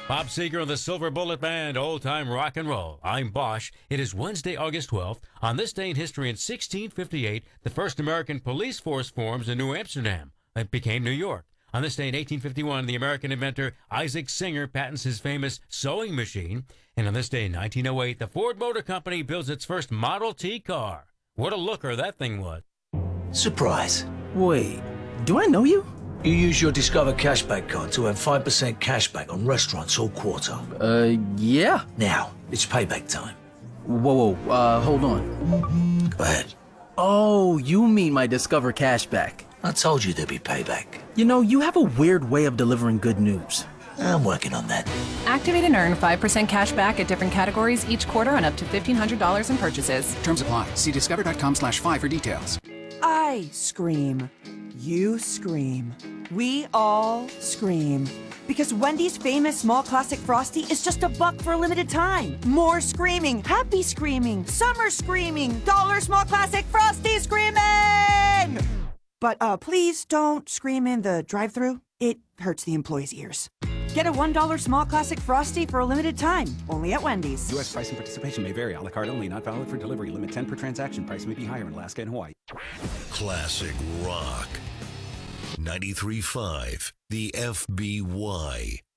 Bob Seger and the Silver Bullet Band, Old Time Rock and Roll. I'm Bosch. It is Wednesday, August 12th. On this day in history in 1658, the first American police force forms in New Amsterdam. It became New York. On this day in 1851, the American inventor Isaac Singer patents his famous sewing machine. And on this day in 1908, the Ford Motor Company builds its first Model T car. What a looker that thing was. Surprise. Wait, do I know you? You use your Discover cashback card to have 5% cashback on restaurants all quarter. Yeah. Now, it's payback time. Whoa, hold on. Go ahead. Oh, you mean my Discover cashback. I told you there'd be payback. You know, you have a weird way of delivering good news. I'm working on that. Activate and earn 5% cash back at different categories each quarter on up to $1,500 in purchases. Terms apply. See discover.com/5 for details. I scream. You scream. We all scream. Because Wendy's famous small classic Frosty is just $1 for a limited time. More screaming, happy screaming, summer screaming, dollar small classic Frosty screaming! But please don't scream in the drive-thru. It hurts the employees' ears. Get a $1 small classic Frosty for a limited time, only at Wendy's. U.S. price and participation may vary. A la carte only. Not valid for delivery. Limit 10 per transaction. Price may be higher in Alaska and Hawaii. Classic Rock. 93.5. The FBY.